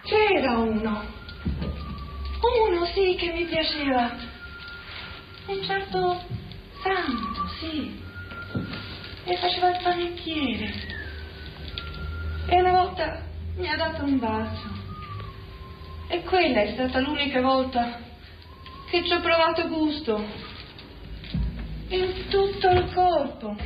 C'era uno sì che mi piaceva, un certo Santo, sì, e faceva il panettiere, e una volta mi ha dato un bacio, e quella è stata l'unica volta che ci ho provato gusto in tutto il corpo,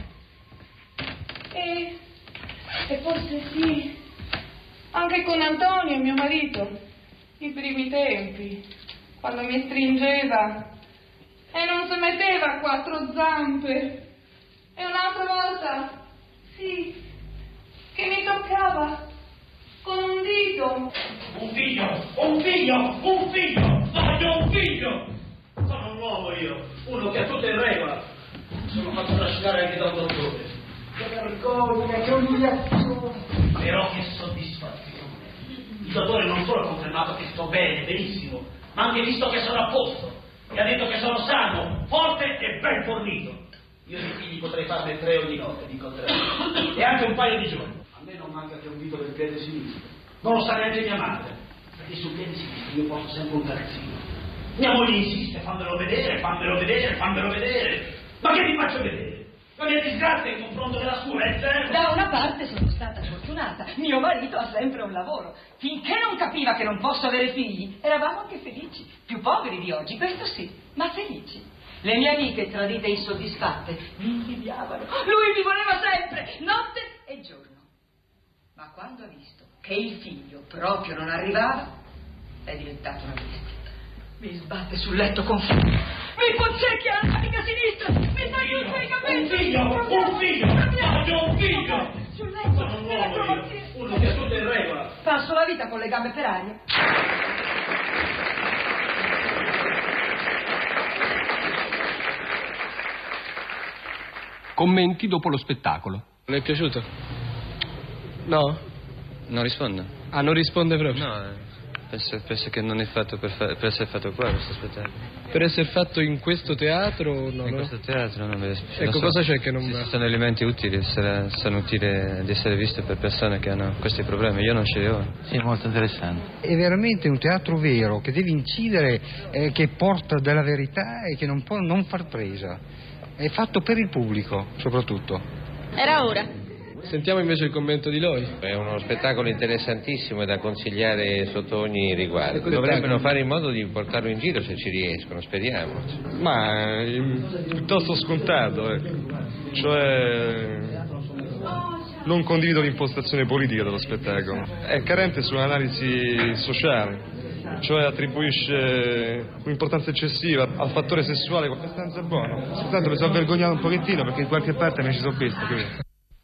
e forse sì, anche con Antonio, mio marito, i primi tempi, quando mi stringeva e non si metteva a quattro zampe, e un'altra volta, sì, che mi toccava con un dito. Un figlio! Voglio un figlio! Sono un uomo io, uno che ha tutto in regola. Sono fatto trascinare anche dal dottore. Che vergogna, che umiliazione! Però che soddisfazione! Il dottore non solo ha confermato che sto bene, benissimo, ma anche visto che sono a posto. E ha detto che sono sano, forte e ben fornito. Io di figli potrei farne 3 ogni notte, dico 3. E anche un paio di giorni. A me non manca che un dito del piede sinistro. Non lo sa neanche mia madre. Perché sul piede sinistro io porto sempre un calzino. Mia moglie insiste, fammelo vedere. Ma che ti faccio vedere? La mia disgrazia in confronto della sua è zero. Da una parte sono stata fortunata, mio marito ha sempre un lavoro. Finché non capiva che non posso avere figli, eravamo anche felici, più poveri di oggi, questo sì, ma felici. Le mie amiche tradite e insoddisfatte mi invidiavano, lui mi voleva sempre, notte e giorno. Ma quando ha visto che il figlio proprio non arrivava, è diventato una bestia. Mi sbatte sul letto con furia, mi pozzecchia la manica sinistra, mi taglia i capelli. Un figlio! Sul letto, Sono un uomo io, uno che ha tutto in regola. Passo la vita con le gambe per aria. Commenti dopo lo spettacolo. Non è piaciuto? No? Non risponde? Ah, non risponde proprio? No, penso che non è fatto per essere fatto qua questo spettacolo. Per essere fatto in questo teatro o no? In questo teatro non mi dispiace. Ecco, cosa c'è che non va? Ci sono elementi utili, sono utili di essere visti per persone che hanno questi problemi. Io non ce li ho. Sì, molto interessante. È veramente un teatro vero, che deve incidere, che porta della verità e che non può non far presa. È fatto per il pubblico, soprattutto. Era ora. Sentiamo invece il commento di Loi. È uno spettacolo interessantissimo e da consigliare sotto ogni riguardo. Ecco, Dovrebbero fare in modo di portarlo in giro se ci riescono, speriamo. Ma piuttosto scontato, ecco. Cioè non condivido l'impostazione politica dello spettacolo. È carente su un'analisi sociale. Cioè attribuisce un'importanza eccessiva al fattore sessuale. È abbastanza buono. Soltanto mi sono vergognato un pochettino perché in qualche parte mi ci sono visto, capito?